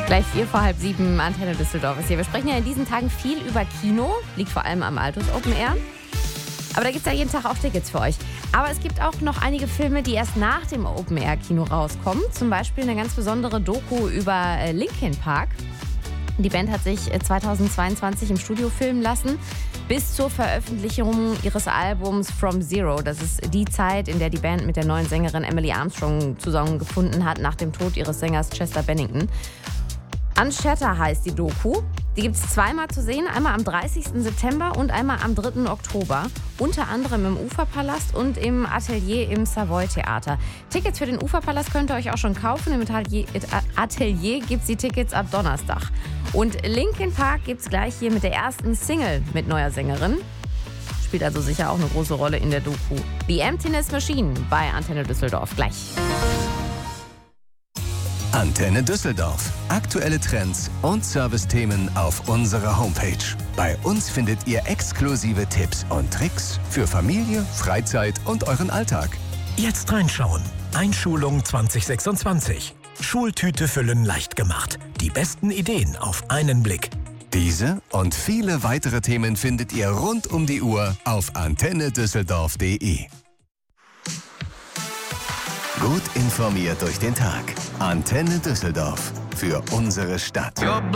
Gleich 6:45, Antenne Düsseldorf ist hier. Wir sprechen ja in diesen Tagen viel über Kino, liegt vor allem am Altus Open Air. Aber da gibt es ja jeden Tag auch Tickets für euch. Aber es gibt auch noch einige Filme, die erst nach dem Open Air Kino rauskommen. Zum Beispiel eine ganz besondere Doku über Linkin Park. Die Band hat sich 2022 im Studio filmen lassen, bis zur Veröffentlichung ihres Albums From Zero. Das ist die Zeit, in der die Band mit der neuen Sängerin Emily Armstrong zusammengefunden hat, nach dem Tod ihres Sängers Chester Bennington. Unshatter heißt die Doku. Die gibt es zweimal zu sehen, einmal am 30. September und einmal am 3. Oktober. Unter anderem im Uferpalast und im Atelier im Savoy Theater. Tickets für den Uferpalast könnt ihr euch auch schon kaufen. Im Atelier gibt es die Tickets ab Donnerstag. Und Linkin Park gibt es gleich hier mit der ersten Single mit neuer Sängerin. Spielt also sicher auch eine große Rolle in der Doku. The Emptiness Machine bei Antenne Düsseldorf. Gleich. Antenne Düsseldorf. Aktuelle Trends und Servicethemen auf unserer Homepage. Bei uns findet ihr exklusive Tipps und Tricks für Familie, Freizeit und euren Alltag. Jetzt reinschauen. Einschulung 2026. Schultüte füllen leicht gemacht. Die besten Ideen auf einen Blick. Diese und viele weitere Themen findet ihr rund um die Uhr auf antennedüsseldorf.de. Gut informiert durch den Tag. Antenne Düsseldorf. Für unsere Stadt.